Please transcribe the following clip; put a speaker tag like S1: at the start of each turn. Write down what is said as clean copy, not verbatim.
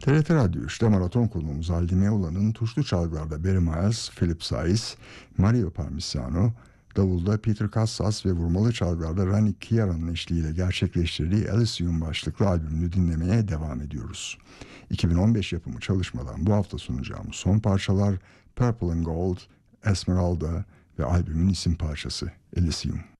S1: TRT Radyo 3'te maraton konuğumuz Halide Meola'nın tuşlu çalgılarda Barry Miles, Philip Saiz, Mario Parmigiano, davulda Peter Casas ve vurmalı çalgılarda Rani Kiara'nın eşliğiyle gerçekleştirdiği Elysium başlıklı albümünü dinlemeye devam ediyoruz. 2015 yapımı çalışmadan bu hafta sunacağımız son parçalar Purple and Gold, Esmeralda ve albümün isim parçası Elysium.